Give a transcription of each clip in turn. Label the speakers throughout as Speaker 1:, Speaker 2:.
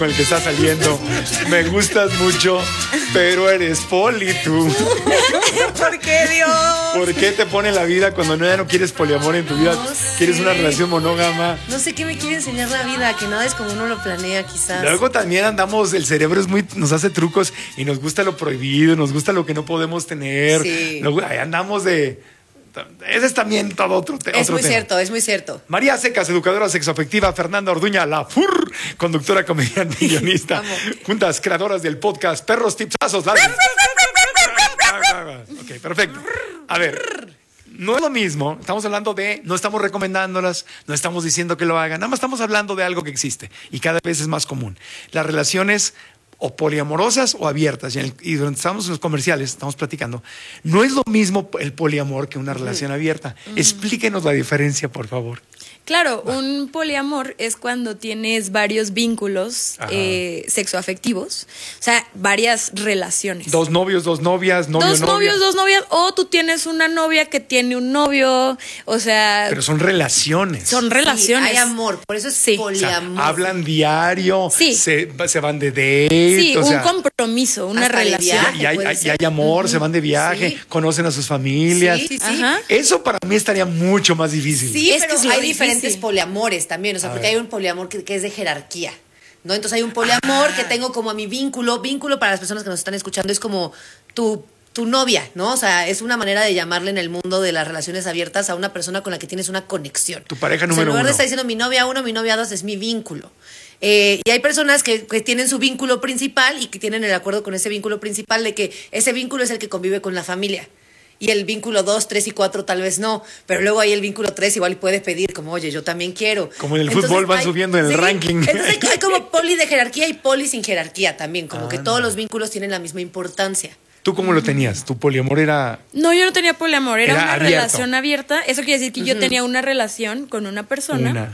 Speaker 1: con el que estás saliendo. Me gustas mucho, pero eres poli tú.
Speaker 2: ¿Por qué, Dios?
Speaker 1: ¿Por qué te pone la vida cuando ya no quieres poliamor en tu vida?
Speaker 2: No sé.
Speaker 1: Quieres una relación monógama.
Speaker 2: No sé qué me quiere enseñar la vida, que nada es como uno lo planea, quizás.
Speaker 1: Luego también andamos, el cerebro nos hace trucos y nos gusta lo prohibido, nos gusta lo que no podemos tener.
Speaker 2: Sí.
Speaker 1: Luego, ahí andamos de... Ese es también todo otro tema.
Speaker 2: Es muy cierto, es muy cierto.
Speaker 1: María Secas, educadora sexoafectiva. Fernanda Orduña, la FUR, conductora, comediante y guionista.
Speaker 2: Vamos.
Speaker 1: Juntas creadoras del podcast Perros Tipsazos. Ok, perfecto. A ver, no es lo mismo. Estamos hablando de, no estamos recomendándolas, no estamos diciendo que lo hagan. Nada más estamos hablando de algo que existe y cada vez es más común. Las relaciones o poliamorosas o abiertas. Y durante estamos en los comerciales, estamos platicando, no es lo mismo el poliamor que una relación abierta. Explíquenos la diferencia, por favor.
Speaker 3: Claro, un poliamor es cuando tienes varios vínculos sexoafectivos, o sea, varias relaciones.
Speaker 1: Dos novios, dos novias,
Speaker 3: dos novias, o tú tienes una novia que tiene un novio, o sea...
Speaker 1: Pero son relaciones.
Speaker 3: Son relaciones.
Speaker 2: Sí, hay amor, por eso es poliamor.
Speaker 1: O sea, hablan diario,
Speaker 3: Sí.
Speaker 1: se van de date.
Speaker 3: Sí,
Speaker 1: o
Speaker 3: un
Speaker 1: sea,
Speaker 3: compromiso, una
Speaker 2: hasta de
Speaker 3: relación.
Speaker 2: viaje.
Speaker 1: y hay amor, se van de viaje,
Speaker 2: Sí.
Speaker 1: conocen a sus familias.
Speaker 2: Sí, sí, sí.
Speaker 3: Ajá.
Speaker 1: Eso para mí estaría mucho más difícil.
Speaker 2: Sí,
Speaker 3: Es
Speaker 2: pero
Speaker 3: que es lo
Speaker 2: hay
Speaker 3: difícil.
Speaker 2: diferentes poliamores también, o sea,
Speaker 1: A
Speaker 2: porque
Speaker 1: ver.
Speaker 2: hay un poliamor que es de jerarquía, ¿no? Entonces hay un poliamor que tengo como a mi vínculo para las personas que nos están escuchando es como tu novia, ¿no? O sea, es una manera de llamarle en el mundo de las relaciones abiertas a una persona con la que tienes una conexión.
Speaker 1: Tu pareja
Speaker 2: O sea,
Speaker 1: número
Speaker 2: en lugar
Speaker 1: uno.
Speaker 2: de estar diciendo mi novia 1, mi novia 2, es mi vínculo. Y hay personas que tienen su vínculo principal y que tienen el acuerdo con ese vínculo principal de que ese vínculo es el que convive con la familia. Y el vínculo 2, 3 y 4 tal vez no, pero luego ahí el vínculo 3 igual puede pedir como, oye, yo también quiero.
Speaker 1: Como en el fútbol van subiendo en el ranking.
Speaker 2: Entonces hay como poli de jerarquía y poli sin jerarquía también, como que todos los vínculos tienen la misma importancia.
Speaker 1: ¿Tú cómo lo tenías? ¿Tu poliamor era...?
Speaker 3: No, yo no tenía poliamor, era
Speaker 1: Era
Speaker 3: una
Speaker 1: abierto.
Speaker 3: relación abierta. Eso quiere decir que yo tenía una relación con una persona
Speaker 1: Una.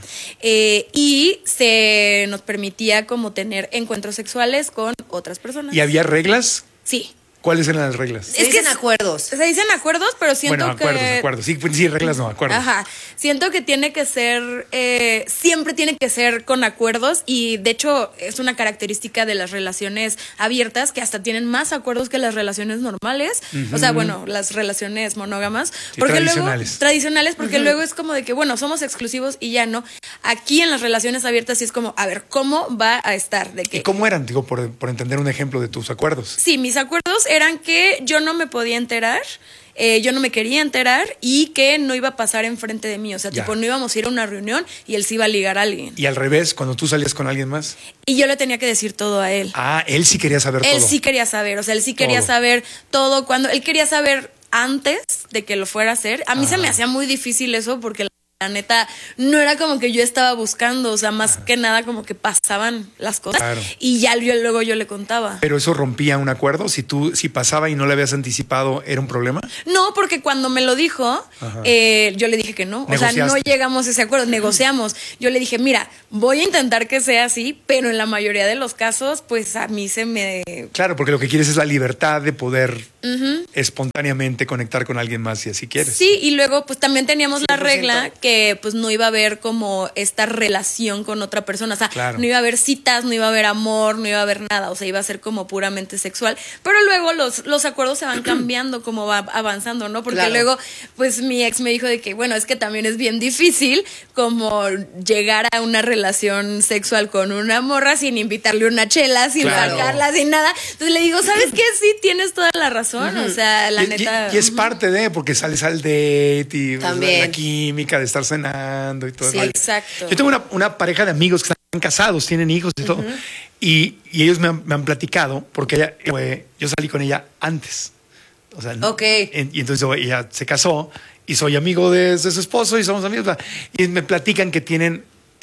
Speaker 3: Y se nos permitía como tener encuentros sexuales con otras personas.
Speaker 1: ¿Y había reglas?
Speaker 3: Sí.
Speaker 1: ¿Cuáles eran las reglas?
Speaker 2: Se dicen acuerdos.
Speaker 3: Se dicen acuerdos, pero siento
Speaker 1: Bueno,
Speaker 3: que...
Speaker 1: acuerdos. Sí, reglas no, acuerdos.
Speaker 3: Ajá. Siento que tiene que ser, siempre tiene que ser con acuerdos y de hecho es una característica de las relaciones abiertas que hasta tienen más acuerdos que las relaciones normales. O sea, bueno, las relaciones monógamas.
Speaker 1: Sí,
Speaker 3: Porque
Speaker 1: tradicionales.
Speaker 3: Tradicionales, porque luego es como de que, bueno, somos exclusivos y ya no. Aquí en las relaciones abiertas sí es como, a ver, ¿cómo va a estar? De que
Speaker 1: ¿Y cómo eran? Digo, por entender un ejemplo de tus acuerdos.
Speaker 3: Sí, mis acuerdos eran que yo no me podía enterar, yo no me quería enterar y que no iba a pasar enfrente de mí. O sea,
Speaker 1: Ya.
Speaker 3: tipo, no íbamos a ir a una reunión y él se iba a ligar a alguien.
Speaker 1: Y al revés, cuando tú salías con alguien más.
Speaker 3: Y yo le tenía que decir todo a él.
Speaker 1: Ah, él sí quería saber
Speaker 3: Él
Speaker 1: todo.
Speaker 3: sí quería saber, o sea, él sí quería
Speaker 1: Todo.
Speaker 3: saber todo. Cuando él quería saber antes de que lo fuera a hacer. A mí se me hacía muy difícil eso porque la neta no era como que yo estaba buscando, o sea, más que nada como que pasaban las cosas
Speaker 1: Claro.
Speaker 3: y ya luego yo le contaba.
Speaker 1: Pero eso rompía un acuerdo. Si pasaba y no le habías anticipado, ¿era un problema?
Speaker 3: No, porque cuando me lo dijo,
Speaker 1: Ajá.
Speaker 3: yo le dije que no. O sea, no
Speaker 1: Negociaste.
Speaker 3: llegamos a ese acuerdo, negociamos. Yo le dije, mira, voy a intentar que sea así, pero en la mayoría de los casos, pues a mí se me...
Speaker 1: Claro, porque lo que quieres es la libertad de poder espontáneamente conectar con alguien más si así quieres.
Speaker 3: Sí, y luego pues también teníamos la
Speaker 1: 100%.
Speaker 3: regla que pues no iba a haber como esta relación con otra persona. O sea,
Speaker 1: Claro.
Speaker 3: no iba a haber citas, no iba a haber amor, no iba a haber nada. O sea, iba a ser como puramente sexual. Pero luego los acuerdos se van cambiando como va avanzando, ¿no? Porque
Speaker 2: Claro.
Speaker 3: luego pues mi ex me dijo de que, bueno, es que también es bien difícil como llegar a una relación sexual con una morra sin invitarle una chela, sin
Speaker 1: Claro.
Speaker 3: sacarla, sin nada. Entonces le digo, ¿sabes qué? Sí, tienes toda la razón. O sea, la
Speaker 1: Y-
Speaker 3: neta...
Speaker 1: y es parte de, porque sales al date y
Speaker 2: También.
Speaker 1: la química de estar cenando y todo
Speaker 3: Sí,
Speaker 1: eso.
Speaker 3: exacto.
Speaker 1: Yo tengo una pareja de amigos que están casados, tienen hijos y todo. Y ellos me han platicado, porque yo salí con ella antes. O sea,
Speaker 2: Ok.
Speaker 1: y entonces ella se casó y soy amigo de su esposo y somos amigos. Bla. Y me platican que tienen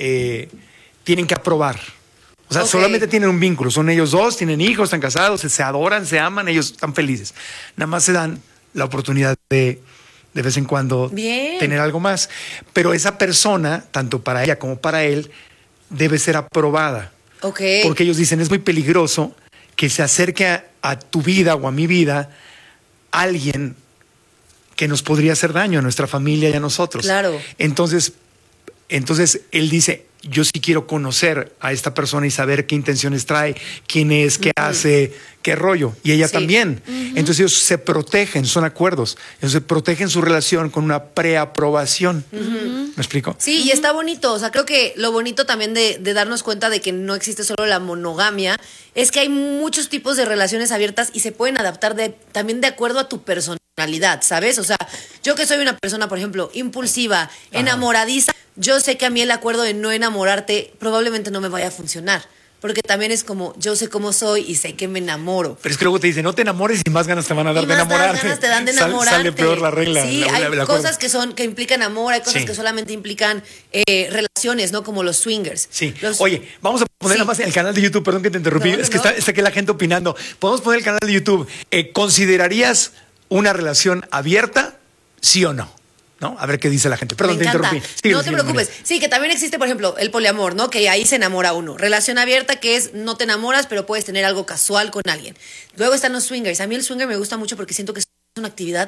Speaker 1: que aprobar. O sea,
Speaker 2: Ok.
Speaker 1: solamente tienen un vínculo. Son ellos dos, tienen hijos, están casados, se adoran, se aman, ellos están felices. Nada más se dan la oportunidad de vez en cuando
Speaker 2: Bien.
Speaker 1: tener algo más. Pero esa persona, tanto para ella como para él, debe ser aprobada.
Speaker 2: Ok.
Speaker 1: Porque ellos dicen, es muy peligroso que se acerque a tu vida o a mi vida alguien que nos podría hacer daño a nuestra familia y a nosotros.
Speaker 2: Claro.
Speaker 1: Entonces él dice, yo sí quiero conocer a esta persona y saber qué intenciones trae, quién es, qué hace, qué rollo. Y ella también. Entonces ellos se protegen, son acuerdos. Entonces protegen su relación con una preaprobación. ¿Me explico?
Speaker 2: Sí, y está bonito. O sea, creo que lo bonito también de darnos cuenta de que no existe solo la monogamia es que hay muchos tipos de relaciones abiertas y se pueden adaptar también de acuerdo a tu personalidad, ¿sabes? O sea, yo que soy una persona, por ejemplo, impulsiva, enamoradiza, yo sé que a mí el acuerdo de no enamorarte probablemente no me vaya a funcionar. Porque también es como, yo sé cómo soy y sé que me enamoro.
Speaker 1: Pero es que luego te dicen, no te enamores y más ganas te van a dar
Speaker 2: Y
Speaker 1: de
Speaker 2: más
Speaker 1: enamorarte.
Speaker 2: ganas te dan de enamorarte.
Speaker 1: Sale peor la regla.
Speaker 2: Sí,
Speaker 1: la
Speaker 2: hay
Speaker 1: acuerdo.
Speaker 2: cosas que implican amor, hay cosas que solamente implican relaciones, ¿no? Como los swingers.
Speaker 1: Sí. Oye, vamos a poner nada más en el canal de YouTube, perdón que te interrumpí, es que está aquí la gente opinando. Podemos poner el canal de YouTube. ¿Considerarías una relación abierta, sí o no? ¿No? A ver qué dice la gente. Perdón, te interrumpí.
Speaker 2: No te preocupes. Sí, que también existe, por ejemplo, el poliamor, ¿no? Que ahí se enamora uno. Relación abierta, que es no te enamoras, pero puedes tener algo casual con alguien. Luego están los swingers. A mí el swinger me gusta mucho porque siento que es una actividad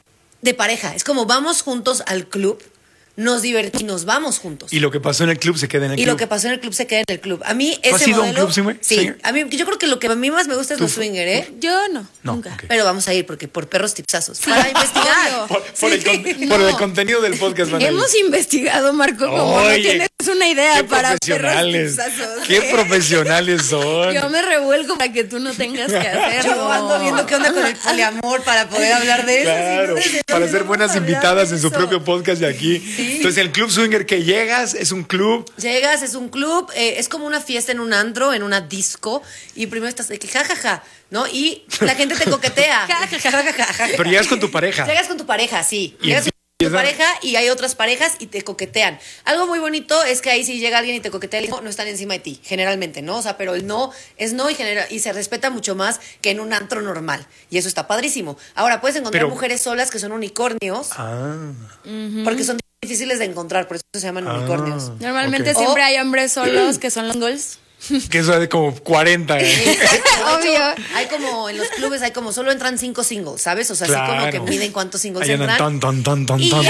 Speaker 2: de pareja. Es como vamos juntos al club, nos divertimos y nos vamos juntos.
Speaker 1: Y lo que pasó en el club se queda en el club.
Speaker 2: Y lo que pasó en el club se queda en el club. A mí ese
Speaker 1: ¿Has ido
Speaker 2: modelo,
Speaker 1: a un club swinger?
Speaker 2: Sí. A mí, yo creo que lo que a mí más me gusta es los swinger, ¿eh?
Speaker 3: Yo no,
Speaker 1: No,
Speaker 3: nunca.
Speaker 1: ok.
Speaker 2: Pero vamos a ir porque por perros tipsazos. Para investigar.
Speaker 1: Por el contenido del podcast, Vanelli.
Speaker 3: Hemos investigado, Marco, como no
Speaker 1: Oye,
Speaker 3: tienes una idea
Speaker 1: qué
Speaker 3: para perros
Speaker 1: profesionales.
Speaker 3: tipsazos.
Speaker 1: Qué profesionales son.
Speaker 3: Yo me revuelco para que tú no tengas que hacerlo.
Speaker 2: Yo ando viendo qué onda con el poliamor para poder hablar de eso.
Speaker 1: Claro,
Speaker 2: Si no, ¿desde
Speaker 1: para
Speaker 2: dónde
Speaker 1: ser
Speaker 2: vamos
Speaker 1: buenas
Speaker 2: a hablar
Speaker 1: invitadas
Speaker 2: de
Speaker 1: en su
Speaker 2: eso?
Speaker 1: propio podcast de aquí.
Speaker 2: Sí.
Speaker 1: Entonces, el club swinger que llegas es un club.
Speaker 2: Llegas, es un club, es como una fiesta en un antro, en una disco, y primero estás de que jajaja, ¿no? Y la gente te coquetea. Ja.
Speaker 1: Pero llegas con tu pareja.
Speaker 2: Llegas con tu pareja, sí.
Speaker 1: Y
Speaker 2: Llegas con tu
Speaker 1: empieza-
Speaker 2: pareja y hay otras parejas y te coquetean. Algo muy bonito es que ahí si llega alguien y te coquetea, el no están encima de ti, generalmente, ¿no? O sea, pero el no es no y se respeta mucho más que en un antro normal. Y eso está padrísimo. Ahora, puedes encontrar
Speaker 1: Pero-
Speaker 2: mujeres solas que son unicornios,
Speaker 1: Ah,
Speaker 2: porque son difíciles de encontrar, por eso se llaman unicornios.
Speaker 3: Normalmente
Speaker 1: ok.
Speaker 3: siempre hay hombres solos que son los goals.
Speaker 1: que eso es de como 40.
Speaker 3: Obvio.
Speaker 2: Hay como, en los clubes hay como, solo entran 5 singles, ¿sabes? O sea, así como
Speaker 1: Claro.
Speaker 2: que miden cuántos singles
Speaker 1: Ahí andan
Speaker 2: entran.
Speaker 1: ton.
Speaker 2: Y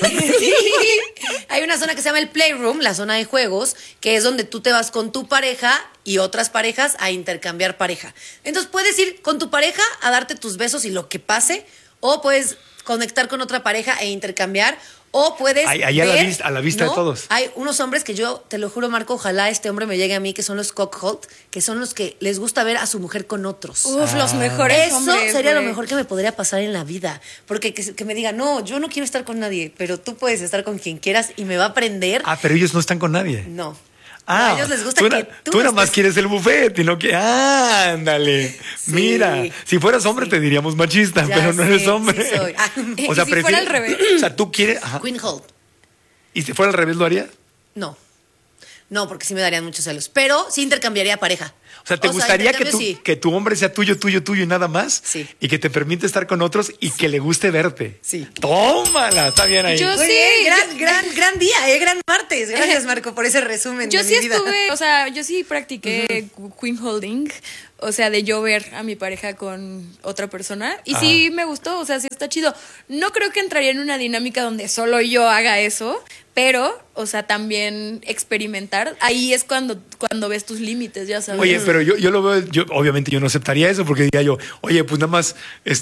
Speaker 2: hay una zona que se llama el playroom, la zona de juegos, que es donde tú te vas con tu pareja y otras parejas a intercambiar pareja. Entonces puedes ir con tu pareja a darte tus besos y lo que pase, o puedes conectar con otra pareja e intercambiar, o puedes
Speaker 1: Ahí a la vista de todos.
Speaker 2: Hay unos hombres que yo, te lo juro, Marco, ojalá este hombre me llegue a mí, que son los cockhold, que son los que les gusta ver a su mujer con otros.
Speaker 3: Uf, los mejores
Speaker 2: Eso
Speaker 3: hombres,
Speaker 2: sería lo
Speaker 3: güey.
Speaker 2: mejor que me podría pasar en la vida. Porque que me diga, no, yo no quiero estar con nadie, pero tú puedes estar con quien quieras y me va a aprender.
Speaker 1: Ah, pero ellos no están con nadie.
Speaker 2: No.
Speaker 1: Ah,
Speaker 2: A ellos les gusta
Speaker 1: tú,
Speaker 2: que
Speaker 1: tú nada más
Speaker 2: estés-
Speaker 1: quieres el buffet y no que. Ah, ándale.
Speaker 2: Sí.
Speaker 1: Mira, si fueras hombre te diríamos machista,
Speaker 2: Ya
Speaker 1: pero no
Speaker 2: sé,
Speaker 1: eres hombre.
Speaker 2: sí soy. Ah,
Speaker 3: ¿Y si fuera al revés?
Speaker 1: O sea, tú quieres. Ajá.
Speaker 2: Queen Hold.
Speaker 1: ¿Y si fuera al revés lo harías?
Speaker 2: No. No, porque sí me darían muchos celos. Pero sí intercambiaría pareja.
Speaker 1: O sea, ¿te gustaría que,
Speaker 2: intercambio sí.
Speaker 1: que tu hombre sea tuyo y nada más?
Speaker 2: Sí.
Speaker 1: Y que te permite estar con otros y que le guste verte.
Speaker 2: Sí.
Speaker 1: Tómala, está bien ahí.
Speaker 3: Yo
Speaker 2: Muy
Speaker 3: sí,
Speaker 2: bien, gran día, gran martes. Gracias, Marco, por ese resumen
Speaker 3: Yo
Speaker 2: de
Speaker 3: sí
Speaker 2: mi vida.
Speaker 3: estuve, o sea, yo sí practiqué queen holding, o sea, de yo ver a mi pareja con otra persona. Y sí me gustó, o sea, sí está chido. No creo que entraría en una dinámica donde solo yo haga eso, pero, o sea, también experimentar. Ahí es cuando ves tus límites, ya sabes.
Speaker 1: Oye, pero yo lo veo, obviamente yo no aceptaría eso porque diría yo, oye, pues nada más,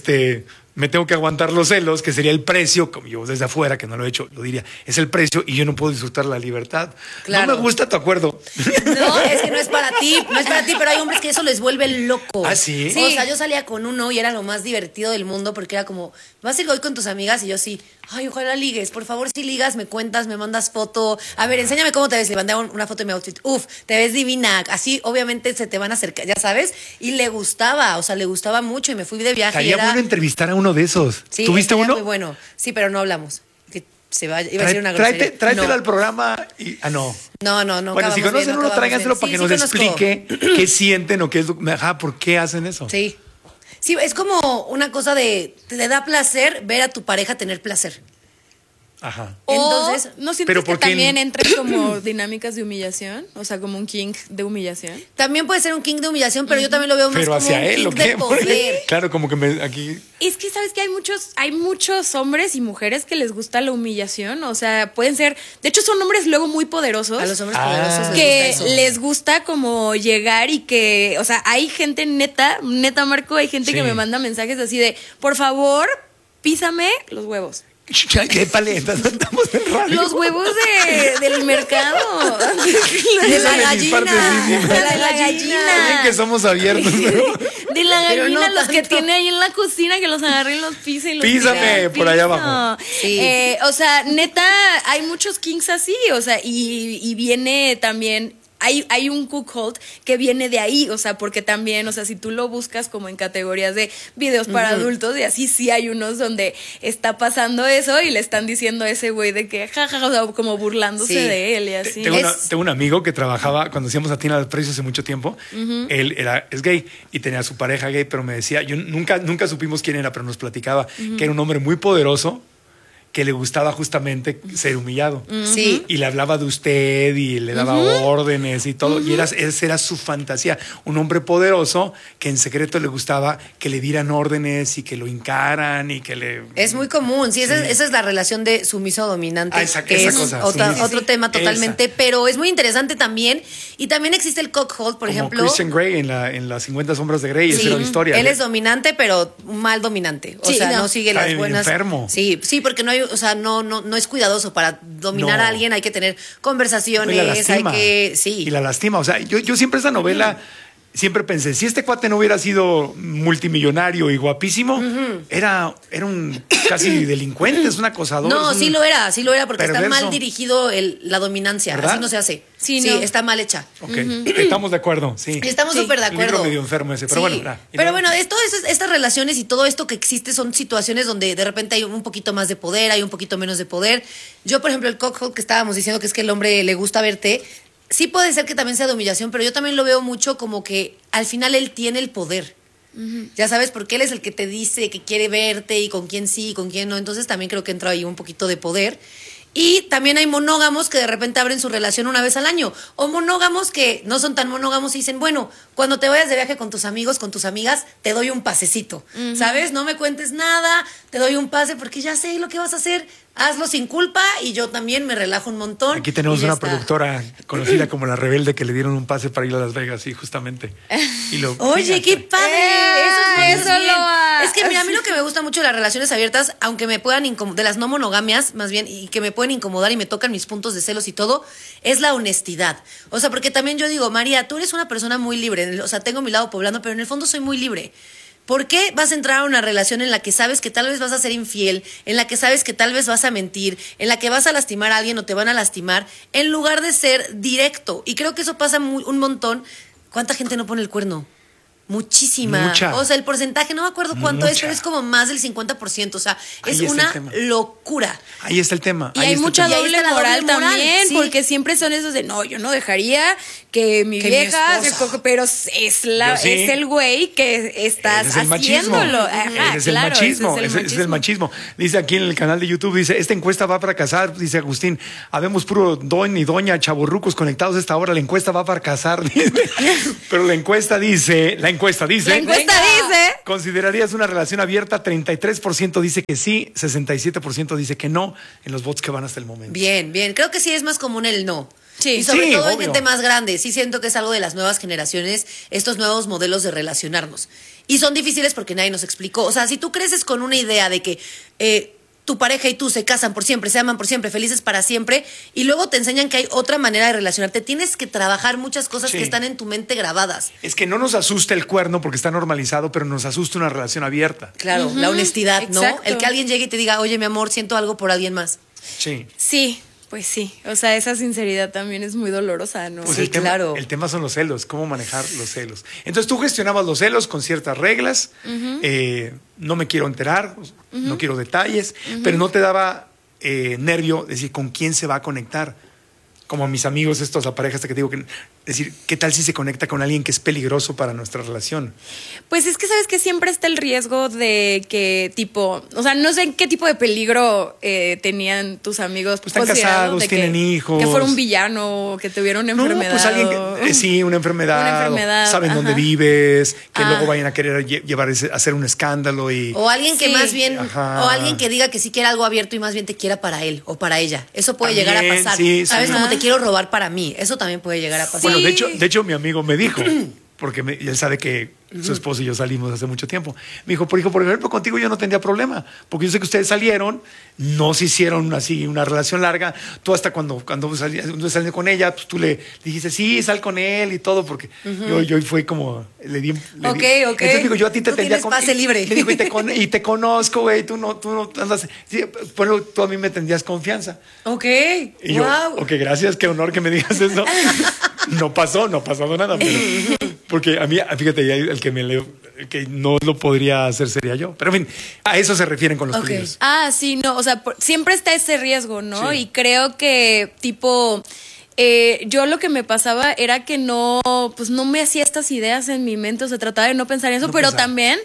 Speaker 1: me tengo que aguantar los celos, que sería el precio, como yo desde afuera, que no lo he hecho, lo diría, es el precio y yo no puedo disfrutar la libertad.
Speaker 2: Claro.
Speaker 1: No me gusta tu acuerdo.
Speaker 2: No, es que no es para ti, pero hay hombres que eso les vuelve loco.
Speaker 1: ¿Ah, sí?
Speaker 2: O sea, yo salía con uno y era lo más divertido del mundo porque era como, vas a ir hoy con tus amigas y yo sí, ay, ojalá ligues, por favor, si ligas, me cuentas, me mandas foto, a ver, enséñame cómo te ves, le mandé una foto de mi outfit, uf, te ves divina, así obviamente se te van a acercar, ya sabes, y le gustaba, o sea, le gustaba mucho y me fui de viaje y
Speaker 1: Estaría
Speaker 2: era...
Speaker 1: bueno entrevistar a uno de esos.
Speaker 2: Sí,
Speaker 1: ¿Tuviste
Speaker 2: estaría
Speaker 1: uno?
Speaker 2: muy bueno, sí, pero no hablamos, que se va, iba a decir una grosería.
Speaker 1: Tráetelo
Speaker 2: No.
Speaker 1: al programa y... Ah, no.
Speaker 2: No,
Speaker 1: Bueno, si
Speaker 2: acabamos
Speaker 1: conocen
Speaker 2: bien,
Speaker 1: uno,
Speaker 2: acabamos
Speaker 1: tráiganselo
Speaker 2: bien.
Speaker 1: para que
Speaker 2: Sí,
Speaker 1: nos
Speaker 2: sí conozco.
Speaker 1: explique qué sienten o qué es... Ajá, ¿por qué hacen eso?
Speaker 2: Sí. Sí, es como una cosa de, te da placer ver a tu pareja tener placer.
Speaker 1: Ajá.
Speaker 3: O
Speaker 2: Entonces,
Speaker 3: ¿no sientes
Speaker 1: pero
Speaker 3: que
Speaker 1: ¿por qué
Speaker 3: también entren como dinámicas de humillación? O sea, como un king de humillación.
Speaker 2: también puede ser un king de humillación, pero yo también lo veo más
Speaker 1: Pero
Speaker 2: como
Speaker 1: hacia
Speaker 2: un
Speaker 1: él,
Speaker 2: king
Speaker 1: ¿o
Speaker 2: de
Speaker 1: qué?
Speaker 2: poder.
Speaker 1: Claro, como que aquí...
Speaker 3: Es que sabes que hay muchos hombres y mujeres que les gusta la humillación. O sea, pueden ser, de hecho son hombres luego muy poderosos.
Speaker 2: A los hombres
Speaker 1: Ah.
Speaker 2: poderosos
Speaker 3: Que
Speaker 2: les gusta eso.
Speaker 3: les gusta como llegar y que, o sea, hay gente neta, Marco, hay gente
Speaker 1: Sí.
Speaker 3: que me manda mensajes así de, por favor, písame los huevos.
Speaker 1: ¿Qué paletas? Estamos en radio.
Speaker 3: Los huevos del mercado.
Speaker 2: De la
Speaker 1: Písame mis partes
Speaker 2: gallina.
Speaker 1: íntimas.
Speaker 3: De la gallina.
Speaker 1: Dicen que somos abiertos, pero...
Speaker 3: De la
Speaker 2: Pero
Speaker 3: gallina,
Speaker 2: no
Speaker 3: los que
Speaker 2: tanto.
Speaker 3: tiene ahí en la cocina, que los agarre y los pisa y los
Speaker 1: Písame
Speaker 3: tira al
Speaker 1: por allá
Speaker 3: piso.
Speaker 1: abajo.
Speaker 2: Sí.
Speaker 3: O sea, neta, hay muchos kings así, o sea, y viene también... Hay un cuckold que viene de ahí, o sea, porque también, o sea, si tú lo buscas como en categorías de videos para adultos, y así sí hay unos donde está pasando eso y le están diciendo a ese güey de que jajaja, o sea, como burlándose
Speaker 2: Sí.
Speaker 3: de él y así.
Speaker 1: Tengo un amigo que trabajaba cuando hacíamos a Tina del Precio hace mucho tiempo. Él es gay y tenía a su pareja gay, pero me decía, yo nunca supimos quién era, pero nos platicaba que era un hombre muy poderoso que le gustaba justamente ser humillado.
Speaker 2: Sí.
Speaker 1: Y le hablaba de usted y le daba órdenes y todo. Y esa era su fantasía. Un hombre poderoso que en secreto le gustaba que le dieran órdenes y que lo hincaran y que le...
Speaker 2: Es muy común, sí, esa es la relación de sumiso-dominante,
Speaker 1: esa
Speaker 2: que es
Speaker 1: cosa,
Speaker 2: otro tema totalmente,
Speaker 1: esa.
Speaker 2: pero es muy interesante también. Y también existe el cockhold, por
Speaker 1: como
Speaker 2: ejemplo.
Speaker 1: Christian Grey en las 50 sombras de Grey. Esa
Speaker 2: Sí,
Speaker 1: era la historia.
Speaker 2: él es dominante, pero mal dominante. O
Speaker 3: Sí,
Speaker 2: sea,
Speaker 3: no.
Speaker 2: no sigue
Speaker 1: Está
Speaker 2: las buenas.
Speaker 1: enfermo.
Speaker 2: Sí, porque no hay, o sea, no es cuidadoso. Para dominar
Speaker 1: No.
Speaker 2: a alguien hay que tener conversaciones,
Speaker 1: Y la
Speaker 2: hay
Speaker 1: lastima.
Speaker 2: que. Sí.
Speaker 1: Y la lastima. O sea, yo siempre esa novela, siempre pensé, si este cuate no hubiera sido multimillonario y guapísimo, era un casi delincuente, es un acosador.
Speaker 2: No,
Speaker 1: es un-
Speaker 2: sí lo era, porque está
Speaker 1: perverso.
Speaker 2: mal dirigido la dominancia.
Speaker 1: ¿Verdad?
Speaker 2: Así no se hace.
Speaker 3: Sí,
Speaker 2: Sí,
Speaker 3: no.
Speaker 2: está mal hecha.
Speaker 1: Ok, estamos de acuerdo, sí.
Speaker 2: Estamos súper de
Speaker 1: Un libro
Speaker 2: acuerdo.
Speaker 1: medio enfermo ese, pero
Speaker 2: Sí.
Speaker 1: bueno. Y
Speaker 2: Pero
Speaker 1: luego-
Speaker 2: bueno, estas relaciones y todo esto que existe son situaciones donde de repente hay un poquito más de poder, hay un poquito menos de poder. Yo, por ejemplo, el cockhold que estábamos diciendo que es que el hombre le gusta verte, sí puede ser que también sea de humillación, pero yo también lo veo mucho como que al final él tiene el poder. Ya sabes, porque él es el que te dice que quiere verte y con quién sí y con quién no. Entonces también creo que entra ahí un poquito de poder. Y también hay monógamos que de repente abren su relación una vez al año. O monógamos que no son tan monógamos y dicen, bueno, cuando te vayas de viaje con tus amigos, con tus amigas, te doy un pasecito. ¿Sabes? No me cuentes nada, te doy un pase porque ya sé lo que vas a hacer. Hazlo sin culpa y yo también me relajo un montón.
Speaker 1: Aquí tenemos
Speaker 2: y ya
Speaker 1: una
Speaker 2: está.
Speaker 1: productora conocida como La Rebelde que le dieron un pase para ir a Las Vegas, sí, justamente. Y lo,
Speaker 2: Oye, qué padre. Eso
Speaker 3: eso lo
Speaker 2: Es que mira, a mí lo que me gusta mucho de las relaciones abiertas, aunque me puedan de las no monogamias, más bien, y que me pueden incomodar y me tocan mis puntos de celos y todo, es la honestidad. O sea, porque también yo digo, María, tú eres una persona muy libre. O sea, tengo mi lado poblano, pero en el fondo soy muy libre. ¿Por qué vas a entrar a una relación en la que sabes que tal vez vas a ser infiel, en la que sabes que tal vez vas a mentir, en la que vas a lastimar a alguien o te van a lastimar, en lugar de ser directo? Y creo que eso pasa un montón. ¿Cuánta gente no pone el cuerno? Muchísima.
Speaker 1: Mucha.
Speaker 2: O sea, el porcentaje, no me acuerdo cuánto es,
Speaker 1: Mucha.
Speaker 2: pero es como más del 50%. O sea,
Speaker 1: Ahí
Speaker 2: es
Speaker 1: está el
Speaker 2: una
Speaker 1: tema.
Speaker 2: locura.
Speaker 1: Ahí está el tema.
Speaker 3: Y
Speaker 1: ahí
Speaker 3: hay
Speaker 1: está el
Speaker 3: mucha
Speaker 1: tema.
Speaker 2: Y ahí
Speaker 3: doble
Speaker 2: está la
Speaker 3: moral,
Speaker 2: doble moral,
Speaker 3: también,
Speaker 2: sí.
Speaker 3: porque siempre son esos de, no, yo no dejaría que mi
Speaker 2: Que mi
Speaker 3: vieja se
Speaker 2: esposa.
Speaker 3: coge, pero es
Speaker 1: Yo sí.
Speaker 2: Eh,
Speaker 3: el güey que estás
Speaker 1: Ese es el machismo.
Speaker 3: haciéndolo. Ajá,
Speaker 1: Ese es el
Speaker 3: claro,
Speaker 1: machismo.
Speaker 3: ese
Speaker 1: Ese es el machismo. Dice aquí en el canal de YouTube, dice, esta encuesta va a fracasar, dice Agustín. Habemos puro don y doña chavorrucos conectados a esta hora. La encuesta va a fracasar. Dice. Pero la encuesta dice.
Speaker 3: La encuesta dice,
Speaker 1: ¿Considerarías una relación abierta? 33% dice que sí, 67% dice que no en los votos que van hasta el momento.
Speaker 2: Bien, bien. Creo que sí es más común el no.
Speaker 3: Sí.
Speaker 2: Y sobre
Speaker 1: Sí,
Speaker 2: todo en
Speaker 1: obvio.
Speaker 2: gente más grande. Sí siento que es algo de las nuevas generaciones, estos nuevos modelos de relacionarnos. Y son difíciles porque nadie nos explicó. O sea, si tú creces con una idea de que tu pareja y tú se casan por siempre, se aman por siempre, felices para siempre, y luego te enseñan que hay otra manera de relacionarte, tienes que trabajar muchas cosas
Speaker 1: Sí.
Speaker 2: que están en tu mente grabadas.
Speaker 1: Es que no nos asusta el cuerno porque está normalizado, pero nos asusta una relación abierta.
Speaker 2: Claro, la honestidad, ¿no?
Speaker 3: exacto.
Speaker 2: El que alguien llegue y te diga, oye, mi amor, siento algo por alguien más.
Speaker 1: Sí.
Speaker 3: Sí, pues sí. O sea, esa sinceridad también es muy dolorosa, ¿no?
Speaker 1: Pues
Speaker 2: Sí,
Speaker 1: el tema,
Speaker 2: claro.
Speaker 1: El tema son los celos, cómo manejar los celos. Entonces tú gestionabas los celos con ciertas reglas, no me quiero enterar, no quiero detalles, pero no te daba nervio decir con quién se va a conectar. Como a mis amigos estos, la pareja esta que te digo que Es decir, ¿qué tal si se conecta con alguien que es peligroso para nuestra relación?
Speaker 3: Pues es que sabes que siempre está el riesgo de que tipo, o sea, no sé en qué tipo de peligro tenían tus amigos.
Speaker 1: Pues están casados,
Speaker 3: de
Speaker 1: tienen hijos.
Speaker 3: Que fuera un villano, que tuviera una enfermedad.
Speaker 1: No, pues alguien sí, una enfermedad.
Speaker 3: Una enfermedad.
Speaker 1: Saben
Speaker 3: ajá.
Speaker 1: dónde vives, que luego vayan a querer llevar a hacer un escándalo y.
Speaker 2: O alguien que
Speaker 3: Sí.
Speaker 2: más bien,
Speaker 1: Ajá.
Speaker 2: o alguien que diga que sí quiere algo abierto y más bien te quiera para él o para ella. Eso puede
Speaker 1: También,
Speaker 2: llegar a pasar.
Speaker 1: sí,
Speaker 2: ¿Sabes?
Speaker 1: sí.
Speaker 2: Como
Speaker 3: Ajá.
Speaker 2: te quiero robar para mí. Eso también puede llegar a pasar.
Speaker 1: Bueno,
Speaker 3: Sí.
Speaker 1: de hecho, mi amigo me dijo, porque él sabe que su esposo y yo salimos hace mucho tiempo. Me dijo, por ejemplo, contigo yo no tendría problema, porque yo sé que ustedes salieron, no se hicieron así una relación larga. Tú hasta cuando saliste con ella, pues tú le dijiste, sí, sal con él y todo, porque yo fue como, le di.
Speaker 2: Ok.
Speaker 1: Entonces digo, yo a ti te
Speaker 2: Tú
Speaker 1: tendría
Speaker 2: tienes pase libre.
Speaker 1: Le digo, y te conozco, güey, tú no andas. Sí, pero tú a mí me tendrías confianza.
Speaker 2: Ok.
Speaker 1: Y yo,
Speaker 2: Wow.
Speaker 1: ok, gracias, qué honor que me digas eso. No ha pasado nada, pero porque a mí, fíjate, ya el que no lo podría hacer sería yo. Pero en fin, a eso se refieren con los
Speaker 2: Ok.
Speaker 1: peligros.
Speaker 3: Ah, sí, no, o sea, siempre está ese riesgo, ¿no?
Speaker 1: Sí.
Speaker 3: Y creo que, tipo, yo lo que me pasaba era que no me hacía estas ideas en mi mente, o sea, trataba de no pensar en eso,
Speaker 1: No
Speaker 3: pero
Speaker 1: pensar.
Speaker 3: también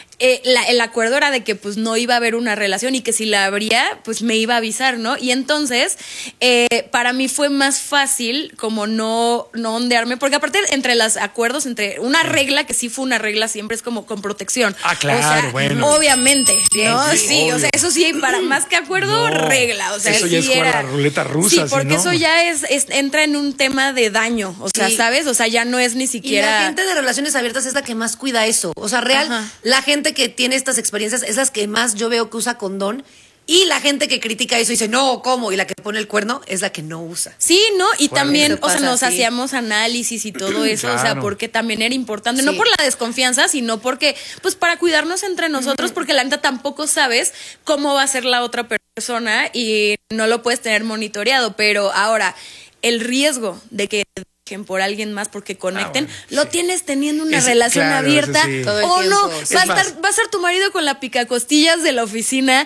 Speaker 3: el acuerdo era de que pues no iba a haber una relación y que si la habría, pues me iba a avisar, ¿no? Y entonces, para mí fue más fácil como no ondearme, porque aparte entre los acuerdos, entre una regla, que sí fue una regla, siempre es como con protección.
Speaker 1: Ah, claro,
Speaker 3: o sea,
Speaker 1: bueno.
Speaker 3: obviamente, ¿no?
Speaker 1: Sí,
Speaker 3: Sí, o
Speaker 1: obvio.
Speaker 3: sea, eso sí, para más que acuerdo,
Speaker 1: No,
Speaker 3: regla, o sea,
Speaker 1: eso ya
Speaker 3: sí
Speaker 1: es jugar
Speaker 3: era.
Speaker 1: la ruleta rusa,
Speaker 3: Sí,
Speaker 1: si
Speaker 3: porque
Speaker 1: no.
Speaker 3: eso ya entra en un tema de daño, o sea,
Speaker 2: Sí.
Speaker 3: ¿sabes? O sea, ya no es ni
Speaker 2: Y
Speaker 3: siquiera.
Speaker 2: la gente de relaciones abiertas es la que más cuida eso. O sea,
Speaker 3: Ajá.
Speaker 2: la gente que tiene estas experiencias es la que más yo veo que usa condón. Y la gente que critica eso y dice, no, ¿cómo? Y la que pone el cuerno es la que no usa.
Speaker 3: Sí, ¿no? Y
Speaker 1: Bueno.
Speaker 3: también,
Speaker 2: Eso
Speaker 3: o sea,
Speaker 2: pasa,
Speaker 3: nos
Speaker 2: sí.
Speaker 3: hacíamos análisis y todo eso, o sea,
Speaker 1: Claro.
Speaker 3: porque también era importante,
Speaker 2: Sí.
Speaker 3: no por la desconfianza, sino porque, pues, para cuidarnos entre nosotros, porque la neta tampoco sabes cómo va a ser la otra persona y no lo puedes tener monitoreado, pero ahora, el riesgo de que dejen por alguien más porque conecten,
Speaker 1: bueno,
Speaker 3: lo
Speaker 1: sí.
Speaker 3: tienes teniendo una
Speaker 1: Ese,
Speaker 3: relación
Speaker 1: claro,
Speaker 3: abierta
Speaker 1: ese sí.
Speaker 2: Todo el
Speaker 3: o no,
Speaker 2: tiempo.
Speaker 3: va a,
Speaker 1: Es más.
Speaker 3: va a estar tu marido con la picacostillas de la oficina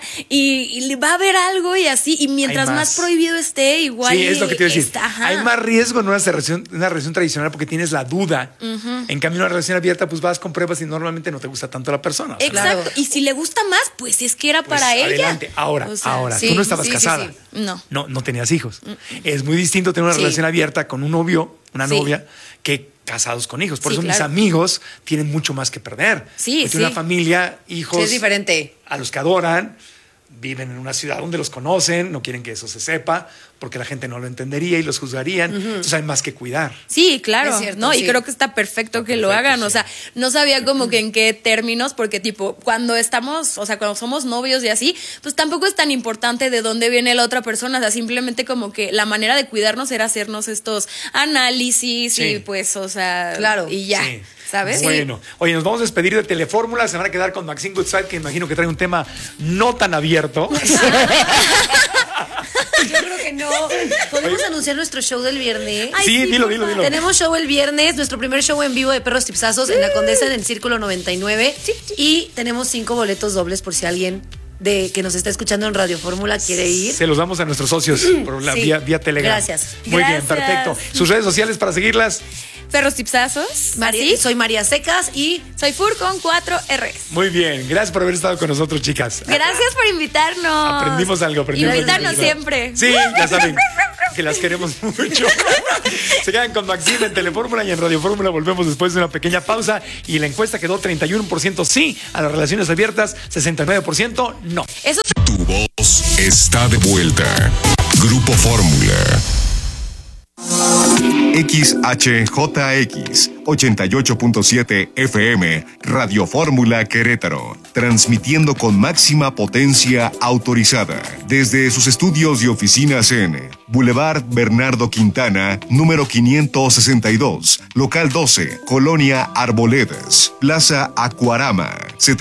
Speaker 3: y va a haber algo y así, y mientras
Speaker 1: Hay
Speaker 3: más
Speaker 1: más.
Speaker 3: prohibido esté, igual
Speaker 1: Sí, es lo que te iba a decir.
Speaker 3: está, ajá.
Speaker 1: Hay más riesgo en una relación tradicional porque tienes la duda. En cambio, en una relación abierta, pues vas con pruebas y normalmente no te gusta tanto la persona. O sea,
Speaker 3: Exacto.
Speaker 2: Claro.
Speaker 3: Y si le gusta más, pues es que era
Speaker 1: pues,
Speaker 3: para ella.
Speaker 1: adelante. Ahora,
Speaker 3: O sea,
Speaker 1: ahora,
Speaker 2: sí,
Speaker 1: tú no estabas
Speaker 2: sí, sí,
Speaker 1: casada.
Speaker 2: sí.
Speaker 3: No.
Speaker 1: No tenías hijos. Es muy distinto tener una
Speaker 2: Sí.
Speaker 1: relación abierta con un novio, una
Speaker 2: Sí.
Speaker 1: novia, que casados con hijos. Por
Speaker 3: Sí,
Speaker 1: eso mis
Speaker 3: claro.
Speaker 1: amigos tienen mucho más que perder.
Speaker 3: Sí,
Speaker 1: Porque
Speaker 3: sí.
Speaker 1: una familia, hijos.
Speaker 2: Sí, es diferente.
Speaker 1: A los que adoran, viven en una ciudad donde los conocen, no quieren que eso se sepa, porque la gente no lo entendería y los juzgarían. Entonces hay más que cuidar.
Speaker 3: Sí, claro,
Speaker 2: Es cierto,
Speaker 3: ¿no?
Speaker 2: sí.
Speaker 3: Y creo que está perfecto que lo
Speaker 1: perfecto,
Speaker 3: hagan.
Speaker 1: sí.
Speaker 3: O sea, no sabía como que en qué términos, porque tipo, cuando estamos, o sea, cuando somos novios y así, pues tampoco es tan importante de dónde viene la otra persona. O sea, simplemente como que la manera de cuidarnos era hacernos estos análisis
Speaker 1: Sí.
Speaker 3: y pues, o sea,
Speaker 2: Claro.
Speaker 3: y ya.
Speaker 1: Sí.
Speaker 3: ¿Sabes?
Speaker 1: Bueno, oye, nos vamos a despedir de Telefórmula. Se van a quedar con Maxine Goodside, que imagino que trae un tema no tan abierto.
Speaker 2: Yo creo que no. ¿Podemos anunciar nuestro show del viernes?
Speaker 3: Ay,
Speaker 1: Sí,
Speaker 3: sí,
Speaker 1: dilo,
Speaker 3: por
Speaker 1: dilo,
Speaker 3: favor.
Speaker 1: dilo.
Speaker 2: Tenemos show el viernes, nuestro primer show en vivo de Perros Tipsazos en la Condesa en el Círculo 99. Y tenemos 5 boletos dobles por si alguien que nos está escuchando en Radio Fórmula quiere ir.
Speaker 1: Se los damos a nuestros socios por la
Speaker 2: Sí.
Speaker 1: vía Telegram.
Speaker 2: Gracias.
Speaker 1: Muy bien,
Speaker 3: Gracias.
Speaker 1: perfecto. Sus redes sociales para seguirlas.
Speaker 3: Perros tipsazos. ¿así?
Speaker 2: Soy María Secas y
Speaker 3: Soy Fur con 4 Rs.
Speaker 1: Muy bien. Gracias por haber estado con nosotros, chicas.
Speaker 3: Gracias por invitarnos.
Speaker 1: Aprendimos algo.
Speaker 3: Invítanos siempre.
Speaker 1: Sí, ya saben que las queremos mucho. Se quedan con Maxine en Telefórmula y en Radio Fórmula. Volvemos después de una pequeña pausa. Y la encuesta quedó 31% sí a las relaciones abiertas, 69% no.
Speaker 3: Eso
Speaker 4: Tu voz está de vuelta. Grupo Fórmula. XHJX 88.7 FM Radio Fórmula Querétaro, transmitiendo con máxima potencia autorizada desde sus estudios y oficinas en Boulevard Bernardo Quintana, número 562, local 12, Colonia Arboledas, Plaza Acuarama,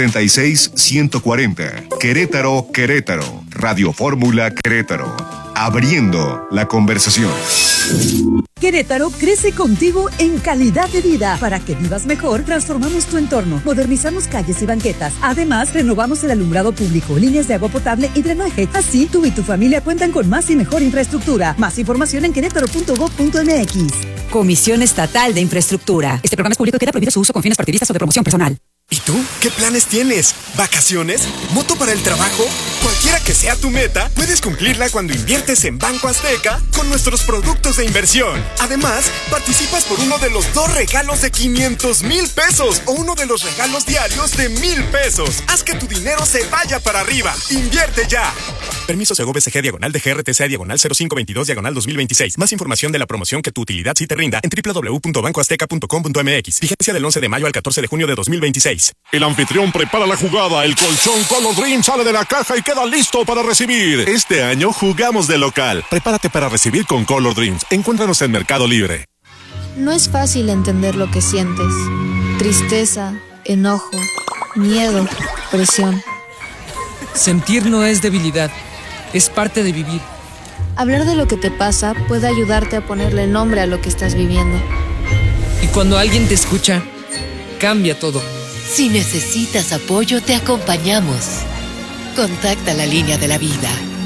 Speaker 4: 76140, Querétaro, Querétaro, Radio Fórmula Querétaro, abriendo la conversación.
Speaker 5: Querétaro crece contigo en calidad de vida. Para que vivas mejor, transformamos tu entorno, modernizamos calles y banquetas. Además, renovamos el alumbrado público, líneas de agua potable y drenaje. Así, tú y tu familia cuentan con más y mejor infraestructura. Más información en querétaro.gov.mx. Comisión Estatal de Infraestructura. Este programa es público y queda prohibido su uso con fines partidistas o de promoción personal.
Speaker 6: ¿Y tú? ¿Qué planes tienes? ¿Vacaciones? ¿Moto para el trabajo? Cualquiera que sea tu meta, puedes cumplirla cuando inviertes en Banco Azteca con nuestros productos de inversión. Además, participas por uno de los 2 regalos de 500,000 pesos o uno de los regalos diarios de 1,000 pesos. Haz que tu dinero se vaya para arriba. ¡Invierte ya! Permiso CGBCG diagonal de GRTC diagonal 0522 diagonal 2026. Más información de la promoción que tu utilidad sí te rinda en www.bancoazteca.com.mx. Vigencia del 11 de mayo al 14 de junio de 2026.
Speaker 7: El anfitrión prepara la jugada, el colchón Color Dream sale de la caja y queda listo para recibir.
Speaker 4: Este año jugamos de local. Prepárate para recibir con Color Dreams. Encuéntranos en Mercado Libre.
Speaker 8: No es fácil entender lo que sientes. Tristeza, enojo, miedo, presión.
Speaker 9: Sentir no es debilidad, es parte de vivir.
Speaker 8: Hablar de lo que te pasa puede ayudarte a ponerle nombre a lo que estás viviendo.
Speaker 9: Y cuando alguien te escucha, cambia todo.
Speaker 10: Si necesitas apoyo, te acompañamos. Contacta la línea de la vida.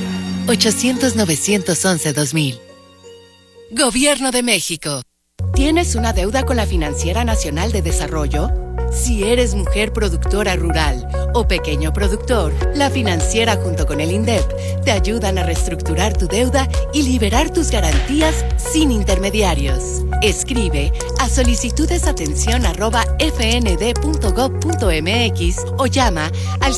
Speaker 10: 800-911-2000. Gobierno de México. ¿Tienes una deuda con la Financiera Nacional de Desarrollo? Si eres mujer productora rural o pequeño productor, la financiera junto con el INDEP te ayudan a reestructurar tu deuda y liberar tus garantías sin intermediarios. Escribe a solicitudesatención@fnd.gov.mx o llama al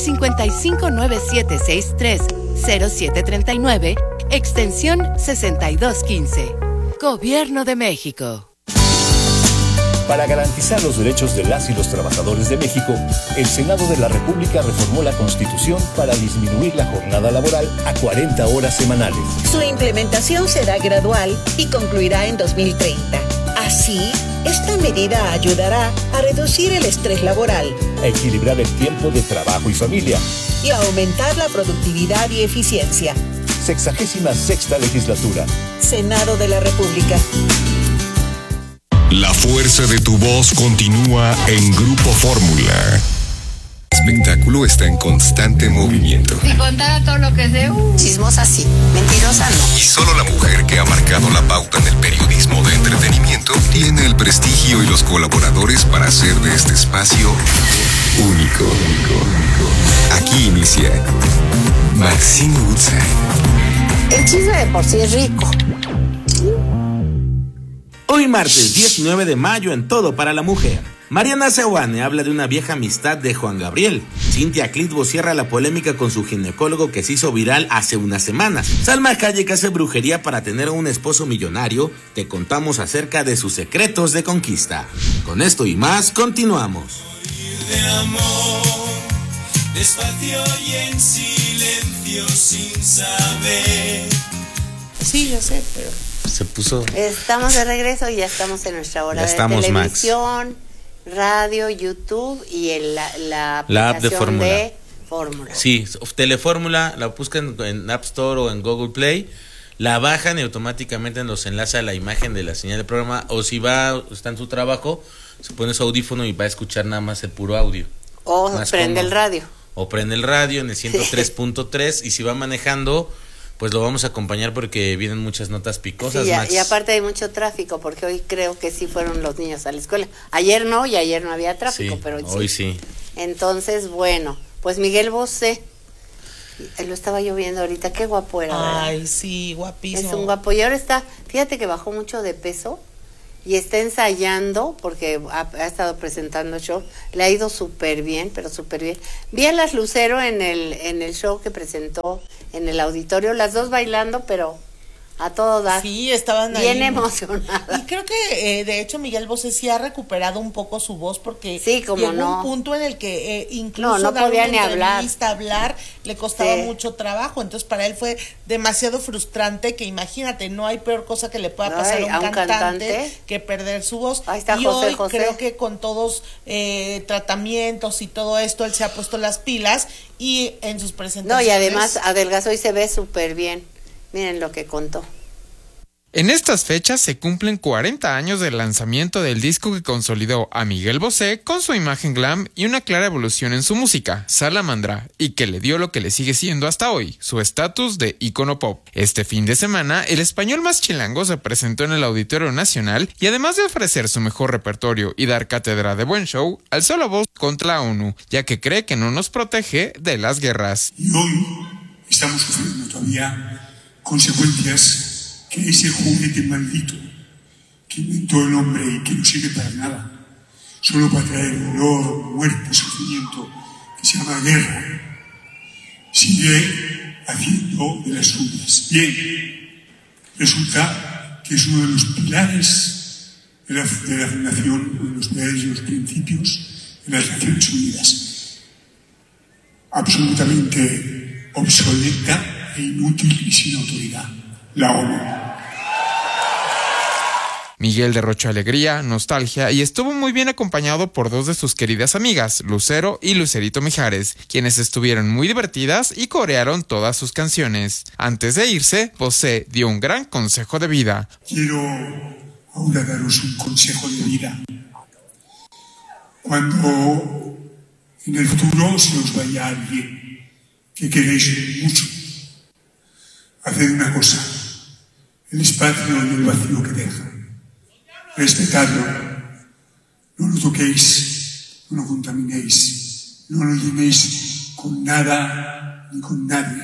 Speaker 10: 5597630739, extensión 6215. Gobierno de México.
Speaker 11: Para garantizar los derechos de las y los trabajadores de México, el Senado de la República reformó la Constitución para disminuir la jornada laboral a 40 horas semanales.
Speaker 12: Su implementación será gradual y concluirá en 2030. Así, esta medida ayudará a reducir el estrés laboral,
Speaker 11: a equilibrar el tiempo de trabajo y familia
Speaker 12: y a aumentar la productividad y eficiencia.
Speaker 11: 66ª legislatura.
Speaker 12: Senado de la República.
Speaker 4: La fuerza de tu voz continúa en Grupo Fórmula. El espectáculo está en constante movimiento.
Speaker 13: Si contara todo lo que sé, chismosa sí, mentirosa no.
Speaker 4: Y solo la mujer que ha marcado la pauta en el periodismo de entretenimiento tiene el prestigio y los colaboradores para hacer de este espacio único. Aquí inicia Maxine Woodside.
Speaker 12: El chisme de por sí es rico.
Speaker 14: Hoy martes 19 de mayo en Todo para la Mujer. Mariana Seoane habla de una vieja amistad de Juan Gabriel. Cintia Clitbo cierra la polémica con su ginecólogo que se hizo viral hace unas semanas. Salma Hayek hace brujería para tener un esposo millonario. Te contamos acerca de sus secretos de conquista. Con esto y más, continuamos.
Speaker 15: De amor, despacio y en silencio sin saber.
Speaker 16: Sí, yo sé, pero...
Speaker 14: Se puso...
Speaker 16: Estamos de regreso y ya estamos en nuestra hora de televisión, radio, YouTube y la
Speaker 14: app de Fórmula.
Speaker 16: Fórmula.
Speaker 14: Sí, Telefórmula, la buscan en App Store o en Google Play, la bajan y automáticamente nos enlaza la imagen de la señal del programa, o si está en su trabajo, se pone su audífono y va a escuchar nada más el puro audio.
Speaker 16: O prende el radio.
Speaker 14: O prende el radio en el 103.3 y si va manejando... Pues lo vamos a acompañar porque vienen muchas notas picosas,
Speaker 16: sí,
Speaker 14: Max.
Speaker 16: Y aparte hay mucho tráfico, porque hoy creo que sí fueron los niños a la escuela. Ayer no, y ayer no había tráfico,
Speaker 14: sí,
Speaker 16: pero
Speaker 14: hoy sí.
Speaker 16: Entonces, bueno, pues Miguel Bosé, lo estaba yo viendo ahorita, qué guapo era, ¿verdad?
Speaker 17: Ay, sí, guapísimo.
Speaker 16: Es un guapo, y ahora está, fíjate que bajó mucho de peso, y está ensayando, porque ha estado presentando show, le ha ido súper bien, pero súper bien. Vi a las Lucero en el show que presentó en el auditorio, las dos bailando, pero a todo dar.
Speaker 17: Sí, estaban
Speaker 16: bien
Speaker 17: ahí
Speaker 16: emocionadas.
Speaker 17: Y creo que de hecho Miguel Bosé sí ha recuperado un poco su voz, porque
Speaker 16: sí, como
Speaker 17: llegó un punto en el que incluso
Speaker 16: no
Speaker 17: dar
Speaker 16: podía
Speaker 17: una
Speaker 16: ni
Speaker 17: hablar le costaba mucho trabajo, entonces para él fue demasiado frustrante, que imagínate, no hay peor cosa que le pueda pasar a un cantante que perder su voz.
Speaker 16: Ahí está
Speaker 17: y
Speaker 16: José.
Speaker 17: Creo que con todos tratamientos y todo esto, él se ha puesto las pilas y en sus presentaciones.
Speaker 16: No, y además adelgazó y se ve súper bien. Miren lo que contó.
Speaker 18: En estas fechas se cumplen 40 años del lanzamiento del disco que consolidó a Miguel Bosé con su imagen glam y una clara evolución en su música, Salamandra, y que le dio lo que le sigue siendo hasta hoy, su estatus de ícono pop. Este fin de semana, el español más chilango se presentó en el Auditorio Nacional y además de ofrecer su mejor repertorio y dar cátedra de buen show, alzó la voz contra la ONU, ya que cree que no nos protege de las guerras.
Speaker 19: Y hoy estamos sufriendo todavía consecuencias que ese juguete maldito que inventó el hombre y que no sirve para nada, solo para traer dolor, muerte, sufrimiento, que se llama guerra, sigue haciendo de las suyas. Bien, resulta que es uno de los pilares de la fundación, uno de los pilares de los principios de las Naciones Unidas. Absolutamente obsoleta e inútil y sin autoridad. La ONU.
Speaker 18: Miguel derrochó alegría, nostalgia y estuvo muy bien acompañado por dos de sus queridas amigas, Lucero y Lucerito Mijares, quienes estuvieron muy divertidas y corearon todas sus canciones. Antes de irse, Bosé dio un gran consejo de vida.
Speaker 19: Quiero ahora daros un consejo de vida. Cuando en el futuro se os vaya alguien que queréis mucho, haced una cosa: el espacio y el vacío que deja, respetadlo, no lo toquéis, no lo contaminéis, no lo llenéis con nada ni con nadie.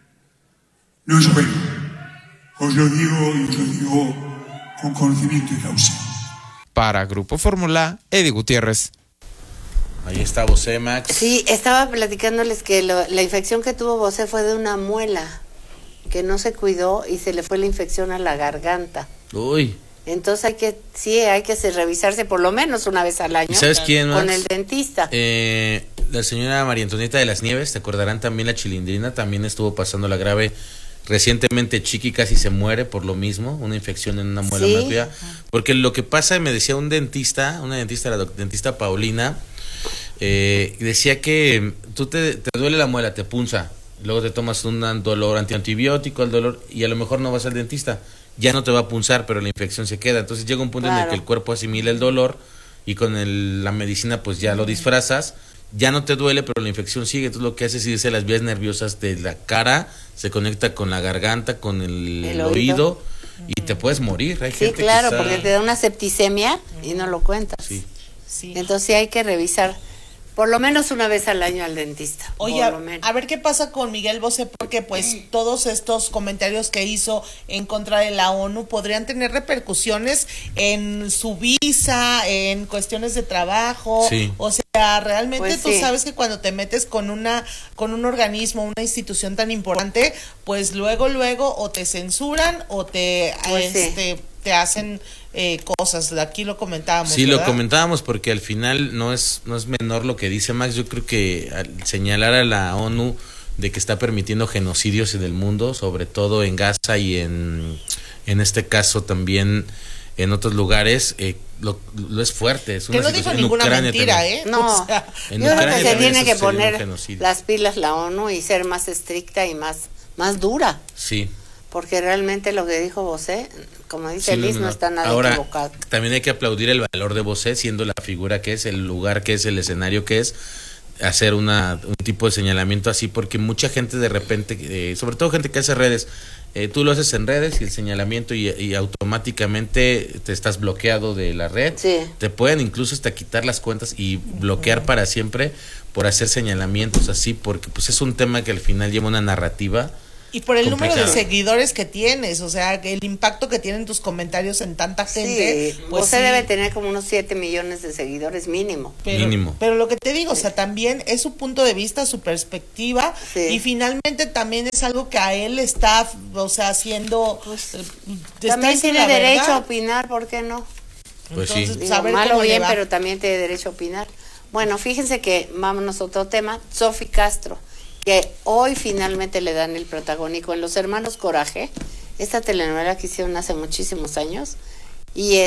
Speaker 19: No es bueno, os lo digo y os lo digo con conocimiento de causa.
Speaker 18: Para Grupo Fórmula, Eddie Gutiérrez.
Speaker 14: Ahí está Bosé, Max.
Speaker 16: Sí, estaba platicándoles que la infección que tuvo Bosé fue de una muela, que no se cuidó y se le fue la infección a la garganta.
Speaker 14: Uy.
Speaker 16: Entonces hay que revisarse por lo menos una vez al año.
Speaker 14: ¿Sabes quién más?
Speaker 16: Con el dentista.
Speaker 14: La señora María Antonieta de las Nieves, te acordarán, también la Chilindrina, también estuvo pasando la grave. Recientemente Chiqui casi se muere por lo mismo, una infección en una muela más vieja. Porque lo que pasa, me decía una dentista, la dentista Paulina, decía que tú te duele la muela, te punza, luego te tomas un dolor antibiótico al dolor y a lo mejor no vas al dentista, ya no te va a punzar, pero la infección se queda. Entonces llega un punto en el que el cuerpo asimila el dolor y con la medicina pues ya lo disfrazas, ya no te duele, pero la infección sigue. Entonces lo que hace es irse a las vías nerviosas de la cara, se conecta con la garganta, con el oído y te puedes morir. Hay gente
Speaker 16: claro, porque te da una septicemia y no lo cuentas. Sí. Entonces sí hay que revisar por lo menos una vez al año al dentista.
Speaker 17: Oye, a ver qué pasa con Miguel Bosé, porque pues todos estos comentarios que hizo en contra de la ONU podrían tener repercusiones en su visa, en cuestiones de trabajo. Sí. O sea, realmente pues tú sabes que cuando te metes con un organismo, una institución tan importante, pues luego o te censuran o te hacen cosas. Aquí lo comentábamos.
Speaker 14: Sí,
Speaker 17: ¿verdad?
Speaker 14: lo comentábamos porque al final no es menor lo que dice Max. Yo creo que al señalar a la ONU de que está permitiendo genocidios en el mundo, sobre todo en Gaza y en este caso también en otros lugares, lo es fuerte. Es una
Speaker 17: que no dijo ninguna mentira,
Speaker 14: también.
Speaker 16: No, o sea, yo creo que se tiene que poner las pilas la ONU y ser más estricta y más dura.
Speaker 14: Sí.
Speaker 16: Porque realmente lo que dijo Bosé, como dice Liz, no está nada equivocado.
Speaker 14: También hay que aplaudir el valor de Bosé, siendo la figura que es, el lugar que es, el escenario que es, hacer un tipo de señalamiento así, porque mucha gente de repente, sobre todo gente que hace redes, tú lo haces en redes y el señalamiento y automáticamente te estás bloqueado de la red. Sí. Te pueden incluso hasta quitar las cuentas y bloquear para siempre por hacer señalamientos así, porque pues es un tema que al final lleva una narrativa.
Speaker 17: Y por el número de seguidores que tienes, o sea, el impacto que tienen tus comentarios en tanta gente.
Speaker 16: Sí, pues usted debe tener como unos 7 millones de seguidores mínimo.
Speaker 17: Pero lo que te digo, o sea, también es su punto de vista, su perspectiva, y finalmente también es algo que a él está, o sea, haciendo... Pues,
Speaker 16: también tiene derecho a opinar, ¿por qué no?
Speaker 14: Pues
Speaker 16: entonces,
Speaker 14: sí.
Speaker 16: Digo, mal o bien, pero también tiene derecho a opinar. Bueno, fíjense que, vámonos a otro tema, Sofi Castro, que hoy finalmente le dan el protagónico en Los Hermanos Coraje, esta telenovela que hicieron hace muchísimos años, y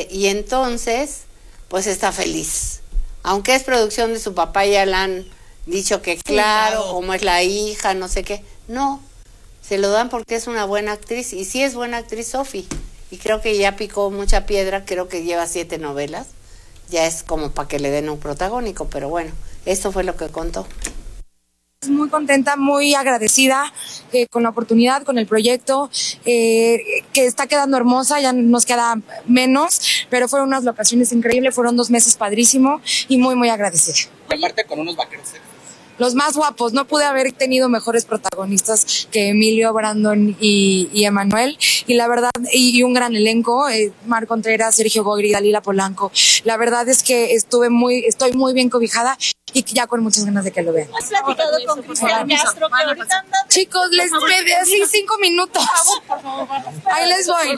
Speaker 16: entonces pues está feliz, aunque es producción de su papá, ya le han dicho que claro, como es la hija, no sé qué, no, se lo dan porque es una buena actriz, y sí es buena actriz Sofi. y creo que ya picó mucha piedra, creo que lleva 7 novelas, ya es como para que le den un protagónico, pero bueno, eso fue lo que contó.
Speaker 20: Muy contenta, muy agradecida con la oportunidad, con el proyecto, que está quedando hermosa, ya nos queda menos, pero fueron unas locaciones increíbles, fueron 2 meses padrísimo y muy, muy agradecida.
Speaker 21: Y aparte con unos vaqueros.
Speaker 20: Los más guapos, no pude haber tenido mejores protagonistas que Emilio, Brandon y Emanuel, y la verdad, y un gran elenco, Mar Contreras, Sergio Goyri, Dalila Polanco. La verdad es que estoy muy bien cobijada y ya con muchas ganas de que lo vean.
Speaker 22: ¿Has platicado con Cristian Castro que ahorita anda?
Speaker 20: Chicos, les pedí así 5 minutos. Ahí les voy.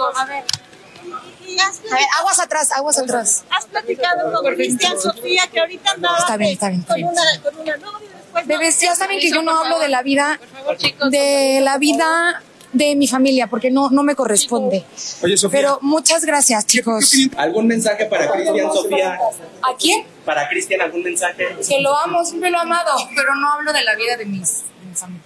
Speaker 20: Aguas atrás.
Speaker 22: ¿Has platicado con Cristian Sofía que ahorita andaba
Speaker 20: está bien.
Speaker 22: con una novia?
Speaker 20: Bebés, ya saben que yo no hablo de la vida de mi familia, porque no me corresponde.
Speaker 21: Oye, Sofía.
Speaker 20: Pero muchas gracias, chicos.
Speaker 21: ¿Algún mensaje para Cristian, Sofía?
Speaker 20: ¿A quién?
Speaker 21: Para Cristian, ¿algún mensaje?
Speaker 20: Que lo amo, siempre lo he amado, pero no hablo de la vida de mi familia.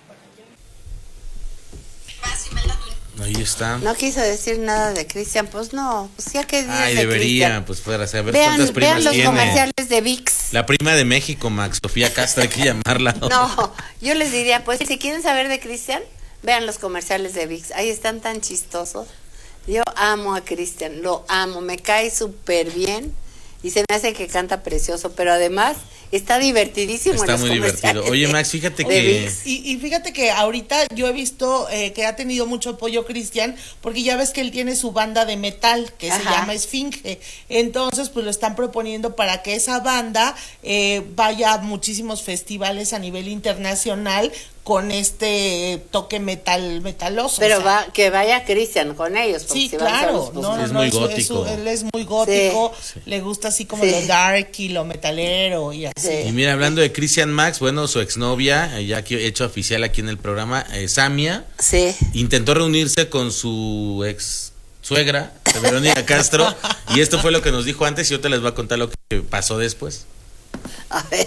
Speaker 14: Ahí está.
Speaker 16: No quiso decir nada de Cristian, pues no, pues ya que
Speaker 14: Ay, debería, pues para saber
Speaker 16: vean,
Speaker 14: cuántas primas
Speaker 16: vean los
Speaker 14: tiene.
Speaker 16: comerciales de VIX.
Speaker 14: La prima de México, Max, Sofía Castro, hay que llamarla.
Speaker 16: No, yo les diría, pues si quieren saber de Cristian, vean los comerciales de VIX, ahí están tan chistosos. Yo amo a Cristian, lo amo, me cae súper bien y se me hace que canta precioso, pero además está divertidísimo.
Speaker 14: Está muy divertido. Oye, Max, fíjate que...
Speaker 17: Y fíjate que ahorita yo he visto que ha tenido mucho apoyo Cristian, porque ya ves que él tiene su banda de metal, que se llama Esfinge. Entonces, pues lo están proponiendo para que esa banda vaya a muchísimos festivales a nivel internacional con este toque metaloso.
Speaker 16: Pero que vaya Cristian con ellos.
Speaker 17: Sí, claro.
Speaker 14: Es muy gótico.
Speaker 17: Él es muy gótico,
Speaker 14: sí.
Speaker 17: Le gusta así como lo dark y lo metalero y así.
Speaker 14: Y mira, hablando de Cristian Max, bueno, su exnovia, ya que he hecho oficial aquí en el programa, Samia, intentó reunirse con su ex suegra, Verónica Castro, y esto fue lo que nos dijo antes y yo te les voy a contar lo que pasó después.
Speaker 16: A ver.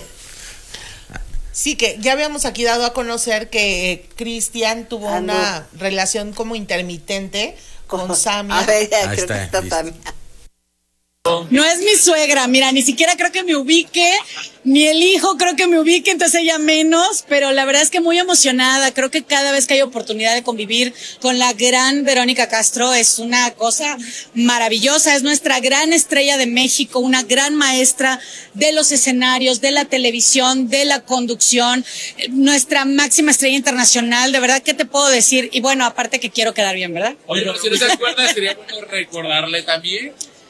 Speaker 17: Sí, que ya habíamos aquí dado a conocer que Cristian tuvo una relación como intermitente con Samia.
Speaker 16: A ver, creo que está Samia.
Speaker 22: No es mi suegra, mira, ni siquiera creo que me ubique, ni el hijo creo que me ubique, entonces ella menos, pero la verdad es que muy emocionada. Creo que cada vez que hay oportunidad de convivir con la gran Verónica Castro es una cosa maravillosa. Es nuestra gran estrella de México, una gran maestra de los escenarios, de la televisión, de la conducción, nuestra máxima estrella internacional. De verdad, ¿qué te puedo decir? Y bueno, aparte que quiero quedar bien, ¿verdad?
Speaker 21: Oye, pero si no se acuerda, sería bueno recordarle también.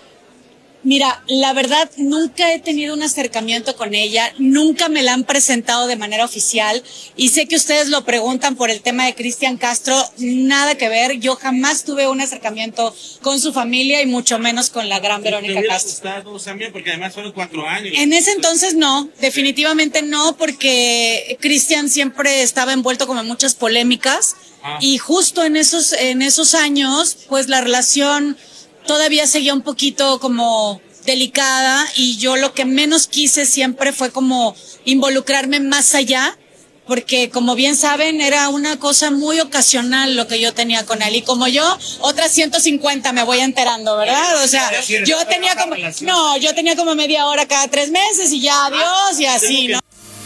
Speaker 22: Mira, la verdad, nunca he tenido un acercamiento con ella, nunca me la han presentado de manera oficial y sé que ustedes lo preguntan por el tema de Cristian Castro, nada que ver, yo jamás tuve un acercamiento con su familia y mucho menos con la gran Verónica Castro.
Speaker 21: ¿Te hubiera gustado, Samia? Porque además fueron 4 años.
Speaker 22: En ese entonces no, definitivamente no, porque Cristian siempre estaba envuelto como en muchas polémicas y justo en esos años, pues la relación todavía seguía un poquito como delicada y yo lo que menos quise siempre fue como involucrarme más allá, porque como bien saben era una cosa muy ocasional lo que yo tenía con él y como yo, otras 150 me voy enterando, ¿verdad? O sea, yo tenía como media hora cada 3 meses y ya adiós y así, ¿no?